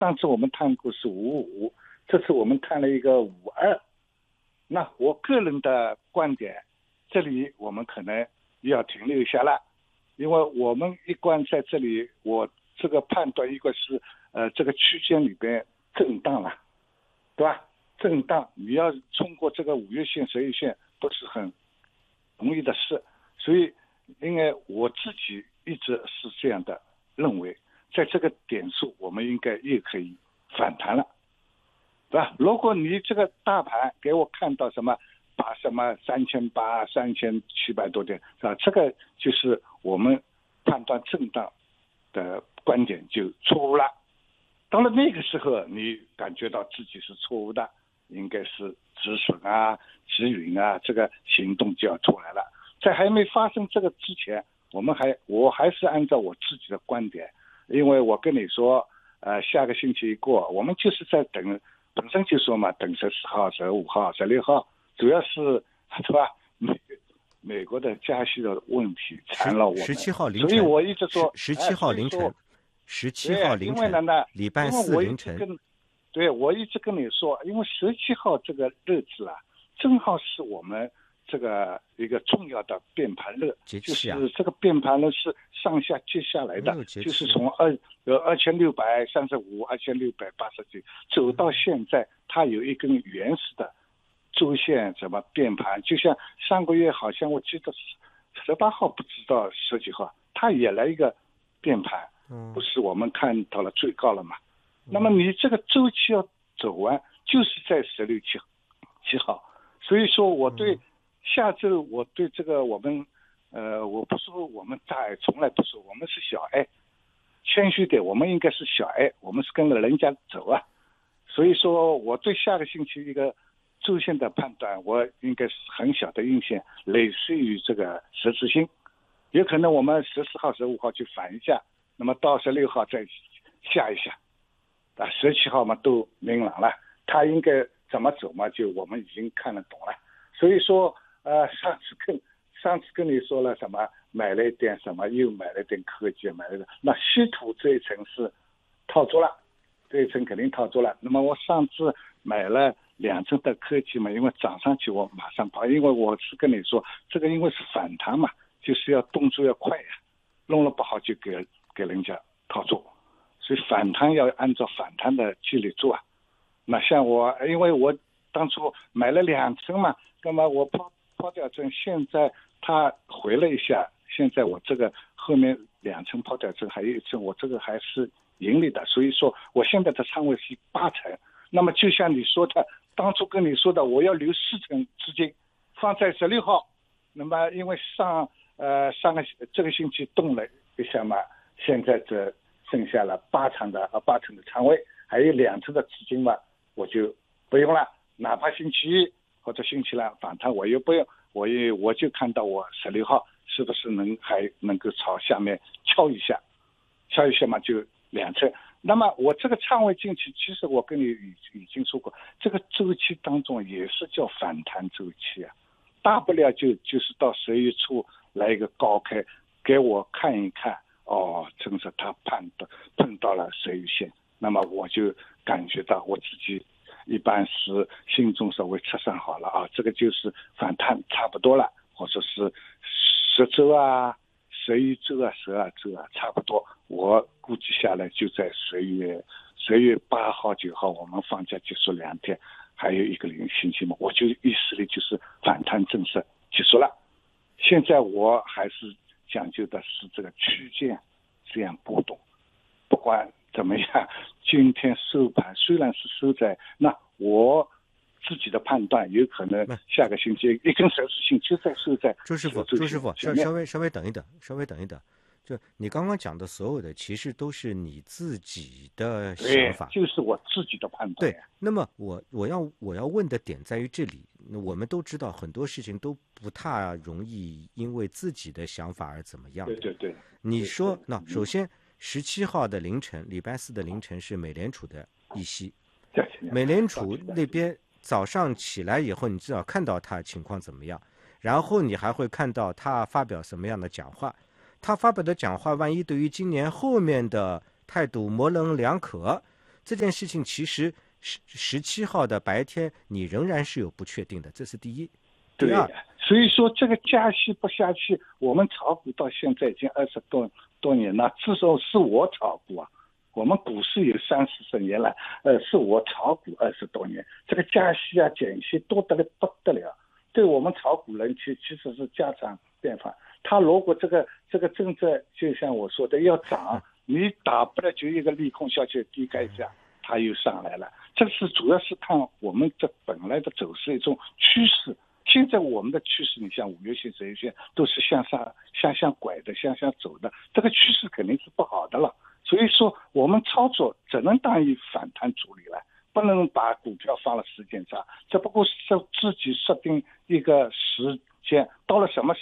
上次我们谈过是555，这次我们谈了一个52。那我个人的观点，这里我们可能要停留一下了，因为我们一贯在这里，我这个判断一个是这个区间里边震荡了，对吧？震荡，你要冲过这个5月线、10月线不是很容易的事，所以因为我自己一直是这样的认为，在这个点数我们应该又可以反弹了，对吧？如果你这个大盘给我看到把什么3800、3700多点，是吧？这个就是我们判断震荡的观点就错误了。到了那个时候，你感觉到自己是错误的，应该是止损啊、止盈啊，这个行动就要出来了。在还没发生这个之前，我还是按照我自己的观点，因为我跟你说，下个星期一过，我们就是在等，本身就说嘛，等14号、15号、16号，主要是对吧？美国的加息的问题缠了我们 17号凌晨， 所以我一直说 17号凌晨，17号凌晨，礼拜四凌晨。 对，我一直跟你说，因为17号这个日子啊，正好是我们这个一个重要的变盘日，就是这个变盘日是上下接下来的，就是从2635、2680几走到现在，它有一根原始的周线什么变盘，就像上个月好像我记得18号不知道10几号，它也来一个变盘，不是我们看到了最高了嘛？那么你这个周期要走完，就是在16、7号，所以说我对下周我对这个我们我不说我们大爱，从来不说我们是小爱，谦虚点，我们应该是小爱，我们是跟着人家走啊。所以说我对下个星期一个周线的判断，我应该是很小的阴线，类似于这个十字星，有可能我们14号、15号就反一下，那么到16号再下一下。17号嘛都明朗了，他应该怎么走嘛，就我们已经看得懂了。所以说上次跟你说了什么，买了一点什么，又买了一点科技，买了那稀土这一层是套住了，这一层肯定套住了。那么我上次买了2层的科技嘛，因为涨上去我马上跑，因为我是跟你说这个因为是反弹嘛，就是要动作要快呀，弄了不好就给人家套住。所以反弹要按照反弹的纪律做啊。那像我，因为我当初买了2层嘛，那么我抛掉层，现在它回了一下，现在我这个后面2层抛掉层还有1层，我这个还是盈利的。所以说我现在的仓位是8层。那么就像你说的，当初跟你说的，我要留4层资金放在16号。那么因为这个星期动了一下嘛，现在这剩下了8层的仓位，还有2层的资金嘛，我就不用了。哪怕星期一或者星期2反弹，我又不用，我就看到我16号是不是还能够朝下面敲一下嘛，就2层。那么我这个仓位进去，其实我跟你已经说过，这个周期当中也是叫反弹周期啊，大不了就是到10月初来一个高开，给我看一看。正是他碰到了10月线，那么我就感觉到我自己一般是心中稍微测算好了啊，这个就是反弹差不多了，或者是10周啊、11周啊、12周啊，差不多。我估计下来就在10月8号、9号，我们放假结束2天，还有1个星期嘛，我就意识里就是反弹正式结束了。现在我还是讲究的是这个区间这样波动，不管怎么样，今天收盘虽然是收在那，我自己的判断有可能下个星期一根十字星就再收在。 周师傅，稍微等一等，就你刚刚讲的所有的，其实都是你自己的想法， 就是我自己的判断。 对，那么我要问的点在于这里，我们都知道很多事情都不太容易因为自己的想法而怎么样的。 对。 你说，那首先17号的凌晨，礼拜4的凌晨是美联储的议息，美联储那边早上起来以后，你至少看到他情况怎么样，然后你还会看到他发表什么样的讲话。他发表的讲话，万一对于今年后面的态度模棱两可， 这件事情其实17号的白天你仍然是有不确定的，这是第一。第二， 所以说这个加息不下去，我们炒股到现在已经20多年了，至少是我炒股啊。我们股市有30-40年了，是我炒股20多年，这个加息啊、减息多得不得了，对我们炒股人其实是家常便饭。他如果这个政策就像我说的要涨，你打不了就一个利空消息低开价，它又上来了。这是主要是看我们这本来的走势一种趋势。现在我们的趋势，你像5月线、10月线都是向上拐的、向上走的，这个趋势肯定是不好的了。所以说我们操作只能当一反弹处理了，不能把股票放了时间差，只不过是自己设定一个时间，到了什么